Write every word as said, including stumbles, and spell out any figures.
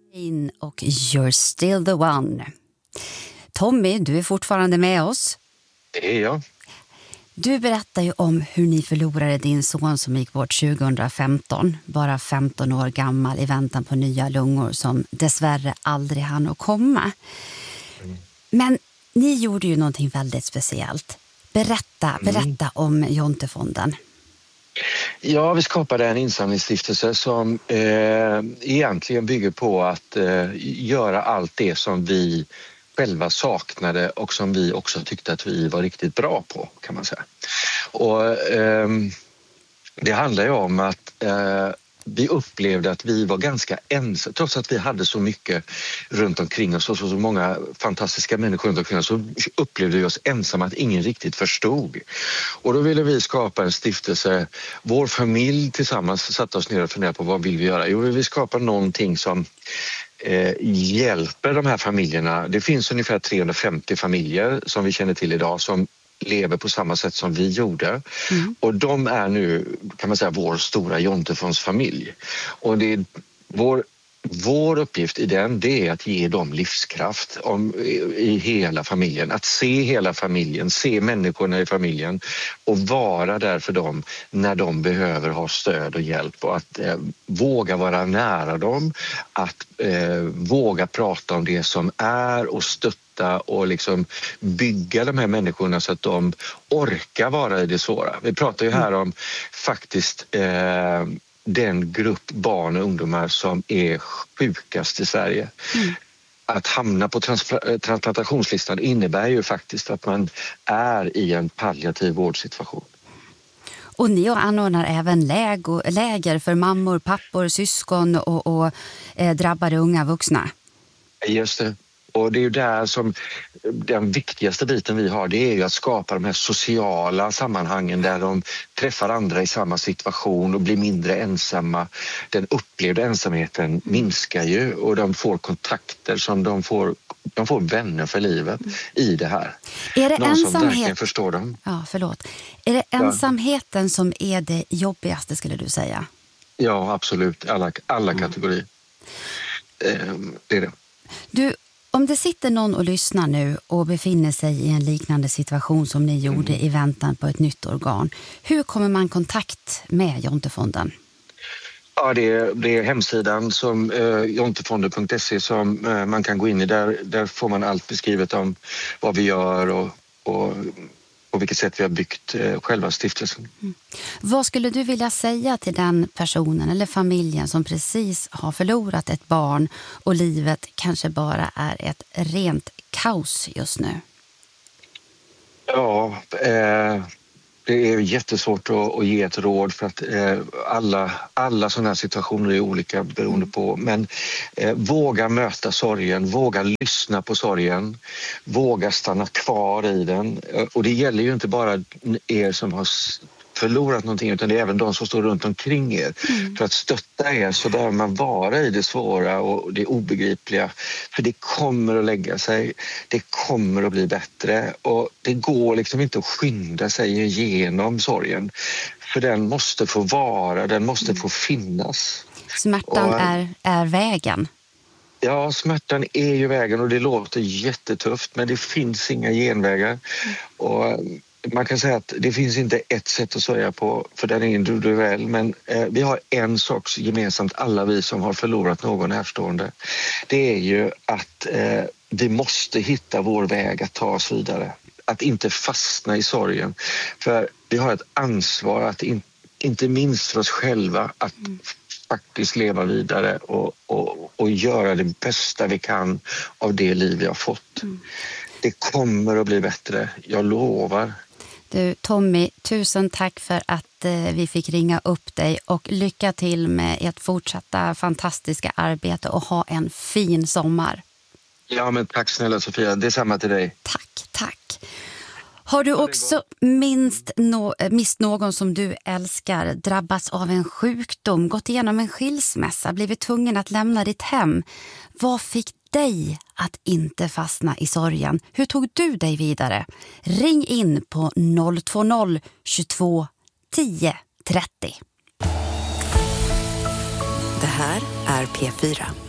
In och You're still the one. Tommy, du är fortfarande med oss. Det är jag. Du berättar ju om hur ni förlorade din son som gick bort tjugohundrafemton. Bara femton år gammal i väntan på nya lungor som dessvärre aldrig hann att komma. Mm. Men ni gjorde ju någonting väldigt speciellt. Berätta, berätta mm. om Jontefonden. Ja, vi skapade en insamlingsstiftelse som eh, egentligen bygger på att eh, göra allt det som vi själva saknade och som vi också tyckte att vi var riktigt bra på, kan man säga. Och eh, det handlar ju om att eh, vi upplevde att vi var ganska ensamma, trots att vi hade så mycket runt omkring oss och så, så många fantastiska människor runt omkring oss, så upplevde vi oss ensamma, att ingen riktigt förstod. Och då ville vi skapa en stiftelse. Vår familj tillsammans satte oss ner och funderade på vad vill vi göra? Jo, vi vill skapa någonting som eh, hjälper de här familjerna. Det finns ungefär trehundrafemtio familjer som vi känner till idag som lever på samma sätt som vi gjorde. Mm. Och de är nu, kan man säga, vår stora Jontefondsfamilj. Och det är vår, vår uppgift i den, det är att ge dem livskraft om, i, i hela familjen. Att se hela familjen, se människorna i familjen och vara där för dem när de behöver ha stöd och hjälp. Och att eh, våga vara nära dem, att eh, våga prata om det som är och stötta och liksom bygga de här människorna så att de orkar vara i det svåra. Vi pratar ju här om faktiskt eh, den grupp barn och ungdomar som är sjukast i Sverige. Mm. Att hamna på transpl- transplantationslistan innebär ju faktiskt att man är i en palliativ vårdsituation. Och ni anordnar även lägo, läger för mammor, pappor, syskon och, och eh, drabbade unga vuxna. Just det. Och det är ju där som den viktigaste biten vi har, det är ju att skapa de här sociala sammanhangen där de träffar andra i samma situation och blir mindre ensamma. Den upplevda ensamheten minskar ju och de får kontakter som de får, de får vänner för livet i det här. Är det någon ensamhet... som verkligen förstår dem. Ja, förlåt. Är det ensamheten ja. som är det jobbigaste, skulle du säga? Ja, absolut. Alla, alla mm. kategorier. Ehm, det är det. Du, om det sitter någon och lyssnar nu och befinner sig i en liknande situation som ni gjorde mm. i väntan på ett nytt organ, hur kommer man i kontakt med Jontefonden? Ja, det är, det är hemsidan som eh, jontefonden punkt se som eh, man kan gå in i. Där, där får man allt beskrivet om vad vi gör och, och på vilket sätt vi har byggt eh, själva stiftelsen. Mm. Vad skulle du vilja säga till den personen eller familjen som precis har förlorat ett barn och livet kanske bara är ett rent kaos just nu? Ja, eh, det är jättesvårt att, att ge ett råd för att eh, alla, alla sådana här situationer är olika beroende på. Men eh, våga möta sorgen, våga lyssna på sorgen, våga stanna kvar i den. Och det gäller ju inte bara er som har förlorat någonting, utan det är även de som står runt omkring er. Mm. För att stötta er så behöver man vara i det svåra och det obegripliga. För det kommer att lägga sig, det kommer att bli bättre och det går liksom inte att skynda sig igenom sorgen. För den måste få vara, den måste få finnas. Smärtan och, är, är vägen. Ja, smärtan är ju vägen och det låter jättetufft, men det finns inga genvägar. Mm. Och man kan säga att det finns inte ett sätt att sörja på, för den är individuell, men eh, vi har en sak gemensamt, alla vi som har förlorat någon närstående. Det är ju att eh, vi måste hitta vår väg att ta oss vidare. Att inte fastna i sorgen. För vi har ett ansvar att in, inte minst för oss själva att mm. faktiskt leva vidare och, och, och göra det bästa vi kan av det liv vi har fått. Mm. Det kommer att bli bättre, jag lovar. Du, Tommy, tusen tack för att eh, vi fick ringa upp dig och lycka till med ert fortsatta fantastiska arbete och ha en fin sommar. Ja, men tack snälla Sofia, det är samma till dig. Tack, tack. Har du också minst no- mist någon som du älskar, drabbats av en sjukdom, gått igenom en skilsmässa, blivit tvungen att lämna ditt hem? Vad fick dig att inte fastna i sorgen? Hur tog du dig vidare? Ring in på noll två noll tjugotvå tio trettio. Det här är P fyra.